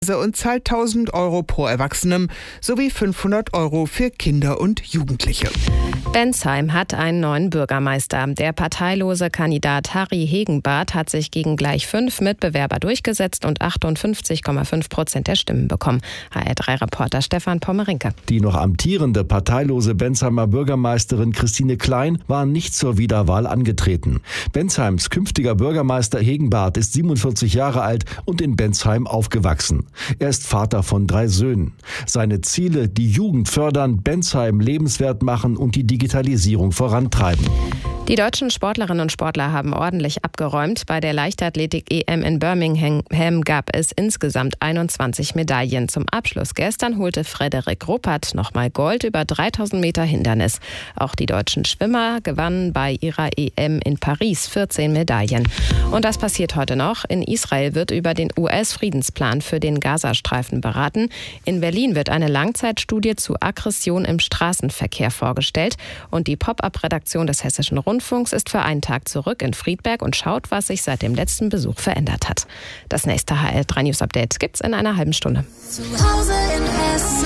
und zahlt 1.000 Euro pro Erwachsenem sowie 500 Euro für Kinder und Jugendliche. Bensheim hat einen neuen Bürgermeister. Der parteilose Kandidat Harry Hegenbarth hat sich gegen gleich 5 Mitbewerber durchgesetzt und 58,5% der Stimmen bekommen. HR3-Reporter Stefan Pommerenke. Die noch amtierende parteilose Bensheimer Bürgermeisterin Christine Klein war nicht zur Wiederwahl angetreten. Bensheims künftiger Bürgermeister Hegenbarth ist 47 Jahre alt und in Bensheim aufgewachsen. Er ist Vater von 3 Söhnen. Seine Ziele: die Jugend fördern, Bensheim lebenswert machen und die Digitalisierung vorantreiben. Die deutschen Sportlerinnen und Sportler haben ordentlich abgeräumt. Bei der Leichtathletik-EM in Birmingham gab es insgesamt 21 Medaillen. Zum Abschluss gestern holte Frederik Ruppert nochmal Gold über 3000 Meter Hindernis. Auch die deutschen Schwimmer gewannen bei ihrer EM in Paris 14 Medaillen. Und das passiert heute noch. In Israel wird über den US-Friedensplan für den Gazastreifen beraten. In Berlin wird eine Langzeitstudie zu Aggression im Straßenverkehr vorgestellt. Und die Pop-up-Redaktion des Hessischen Rundfunks ist für einen Tag zurück in Friedberg und schaut, was sich seit dem letzten Besuch verändert hat. Das nächste HR3 News Update gibt's in einer halben Stunde. Zu Hause in Hessen.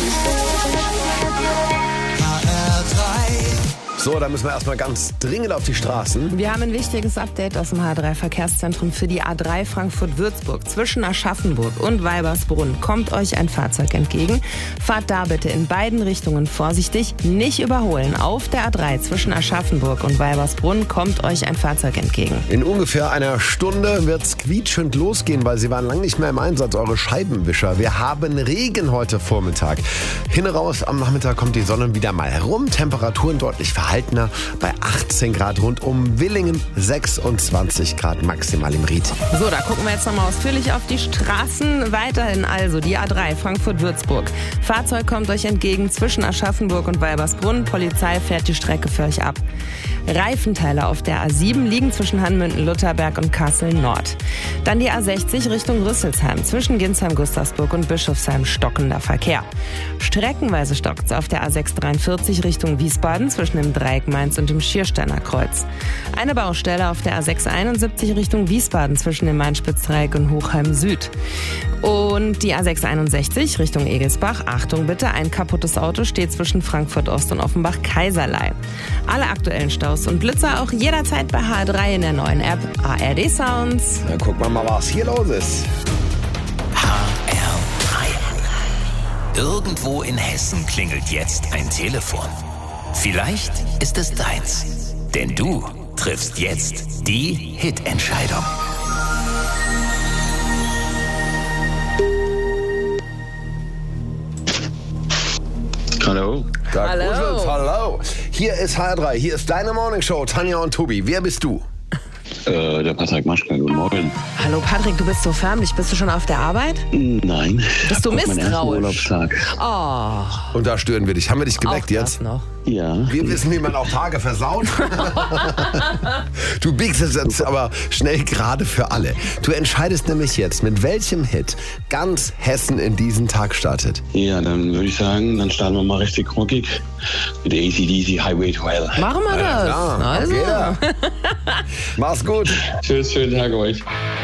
So, da müssen wir erstmal ganz dringend auf die Straßen. Wir haben ein wichtiges Update aus dem H3-Verkehrszentrum für die A3 Frankfurt-Würzburg. Zwischen Aschaffenburg und Weibersbrunn kommt euch ein Fahrzeug entgegen. Fahrt da bitte in beiden Richtungen vorsichtig, nicht überholen. Auf der A3 zwischen Aschaffenburg und Weibersbrunn kommt euch ein Fahrzeug entgegen. In ungefähr einer Stunde wird es quietschend losgehen, weil sie waren lange nicht mehr im Einsatz, eure Scheibenwischer. Wir haben Regen heute Vormittag. Hin raus, am Nachmittag kommt die Sonne wieder mal herum. Temperaturen deutlich verhaltener bei 18 Grad rund um Willingen, 26 Grad maximal im Ried. So, da gucken wir jetzt nochmal ausführlich auf die Straßen. Weiterhin also die A3 Frankfurt-Würzburg. Fahrzeug kommt euch entgegen zwischen Aschaffenburg und Weibersbrunn. Polizei fährt die Strecke für euch ab. Reifenteile auf der A7 liegen zwischen Hanmünden-Lutherberg und Kassel-Nord. Dann die A60 Richtung Rüsselsheim. Zwischen Ginsheim-Gustavsburg und Bischofsheim stockender Verkehr. Streckenweise stockt's auf der A643 Richtung Wiesbaden zwischen dem Dreieck Mainz und dem Schiersteiner Kreuz. Eine Baustelle auf der A671 Richtung Wiesbaden zwischen dem Main-Spitz-Dreieck und Hochheim Süd. Und die A661 Richtung Egelsbach. Achtung bitte, ein kaputtes Auto steht zwischen Frankfurt Ost und Offenbach-Kaiserlei. Alle aktuellen Staus und Blitzer auch jederzeit bei H3 in der neuen App ARD Sounds. Dann gucken wir mal, was hier los ist. HR3. Irgendwo in Hessen klingelt jetzt ein Telefon. Vielleicht ist es deins. Denn du triffst jetzt die Hitentscheidung. Hallo. Hallo. Hier ist HR3, hier ist deine Morningshow, Tanja und Tobi. Wer bist du? Der Patrick Maschka, guten Morgen. Hallo Patrick, du bist so förmlich. Bist du schon auf der Arbeit? Nein. Bist du misstrauisch? Mein ersten Urlaubstag. Oh. Und da stören wir dich. Haben wir dich geweckt Auch jetzt? das noch. Ja. Wir wissen, wie man auch Tage versaut. Du biegst es jetzt aber schnell gerade für alle. Du entscheidest nämlich jetzt, mit welchem Hit ganz Hessen in diesen Tag startet. Ja, dann würde ich sagen, dann starten wir mal richtig rockig mit AC/DC Highway to Hell. Machen wir das. Ja, Also. Mach's gut. Tschüss, schönen Tag euch.